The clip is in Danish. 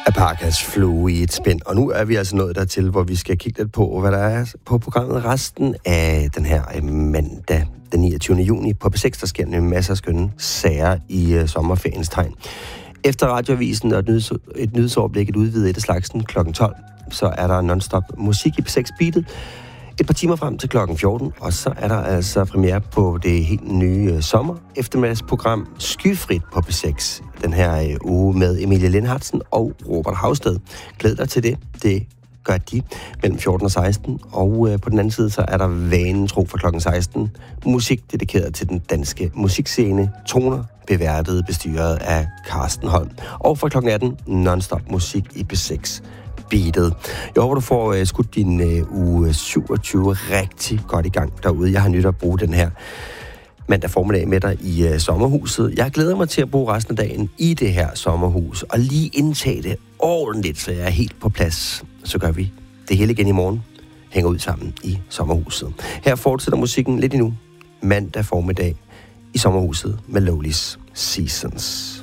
Parkas flue i et spænd. Og nu er vi altså nået dertil, hvor vi skal kigge lidt på, hvad der er på programmet resten af den her mandag, den 29. juni. På P6, der sker en masse skønne sager i sommerferiens tegn. Efter radioavisen og et nyhedsoverblik, et udvidet af slagsen kl. 12, så er der non-stop musik i P6 Beatet. Et par timer frem til klokken 14, og så er der altså premiere på det helt nye sommer eftermiddagsprogram Skyfrit på P6 den her uge med Emilie Lindhardsen og Robert Havsted. Glæd dig til det. Det gør de mellem 14 og 16. Og på den anden side, så er der vanen tro fra klokken 16. Musik dedikeret til den danske musikscene. Toner beværtet, bestyret af Carsten Holm. Og fra klokken 18, non-stop musik i P6 Beatet. Jeg håber, du får skudt din uge 27 rigtig godt i gang derude. Jeg har nyt at bruge den her mandag formiddag med dig i sommerhuset. Jeg glæder mig til at bruge resten af dagen i det her sommerhus, og lige indtage det ordentligt, så jeg er helt på plads. Så gør vi det hele igen i morgen. Hænger ud sammen i sommerhuset. Her fortsætter musikken lidt endnu. Mandag formiddag i sommerhuset med Lowly's Seasons.